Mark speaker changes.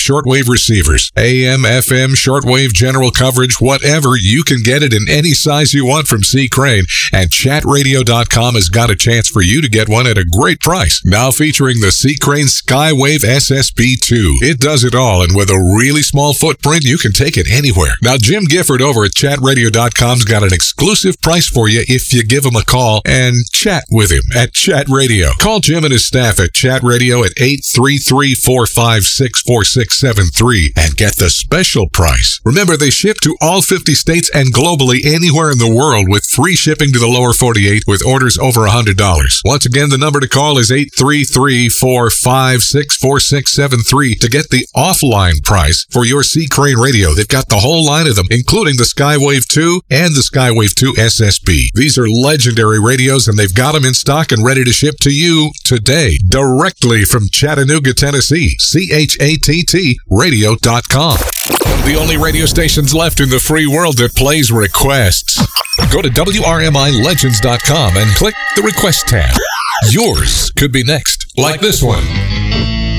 Speaker 1: shortwave receivers. AM, FM, shortwave, general coverage, whatever, you can get it in any size you want from C. Crane. And chatradio.com has got a chance for you to get one at a great price. Now featuring the C. Crane Skywave SSB2. It does it all, and with a really small footprint, you can take it anywhere. Now, Jim Gifford over at chatradio.com's got an exclusive price for you if you give him a call and chat with him at Chat Radio. Call Jim and his staff at Chat Radio at 833-456-4673 and get the special price. Remember, they ship to all 50 states and globally anywhere in the world with free shipping to the lower 48 with orders over $100. Once again, the number to call is 833-456-4673 to get the offline price for your C. Crane radio. They've got the whole line of them, including the Skywave 2 and the Skywave 2 SSB. These are legendary radios, and they've got them in stock and ready to ship to you today, directly from Chattanooga, Tennessee. CHATT radio.com. One of the only radio stations left in the free world that plays requests. Go to WRMILegends.com and click the request tab. Yours could be next, like this one.